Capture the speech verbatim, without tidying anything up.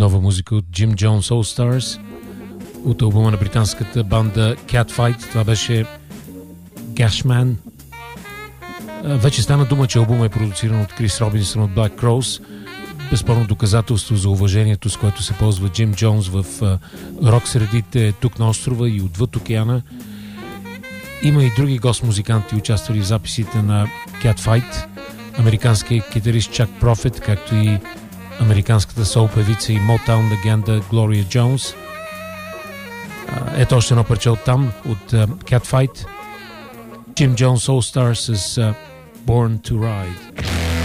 нова музика от Jim Jones All Stars от албума на британската банда Catfight. Това беше Gashman. Вече стана дума, че албумът е продуциран от Крис Робинсън от Black Crowes. Безспорно доказателство за уважението, с което се ползва Джим Джонс в рок средите тук на острова и отвъд океана. Има и други гост-музиканти, участвали в записите на Catfight. Американският китарист Чак Профет, както и американската сол-певица и Motown легенда Глория Джонс. Ето още едно парче от там, от Catfight. Jim Jones All Stars с Born to Ride.